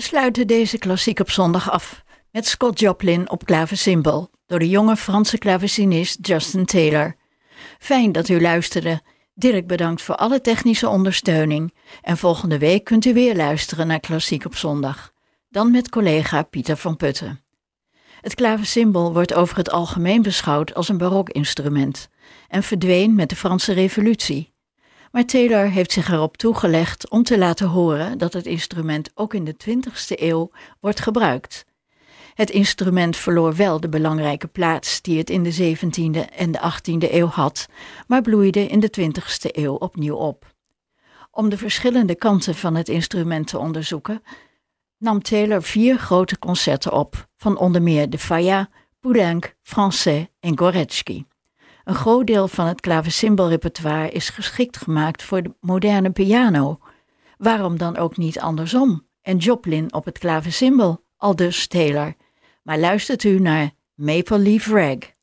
We sluiten deze klassiek op zondag af met Scott Joplin op klavecimbal door de jonge Franse klavecinist Justin Taylor. Fijn dat u luisterde. Dirk bedankt voor alle technische ondersteuning en volgende week kunt u weer luisteren naar Klassiek op zondag. Dan met collega Pieter van Putten. Het klavecimbal wordt over het algemeen beschouwd als een barokinstrument en verdween met de Franse Revolutie. Maar Taylor heeft zich erop toegelegd om te laten horen dat het instrument ook in de 20e eeuw wordt gebruikt. Het instrument verloor wel de belangrijke plaats die het in de 17e en de 18e eeuw had, maar bloeide in de 20e eeuw opnieuw op. Om de verschillende kanten van het instrument te onderzoeken, nam Taylor 4 grote concerten op, van onder meer de Falla, Poulenc, Francais en Gorecki. Een groot deel van het klavecimbalrepertoire is geschikt gemaakt voor de moderne piano. Waarom dan ook niet andersom? En Joplin op het klavecimbal, aldus Taylor. Maar luistert u naar Maple Leaf Rag.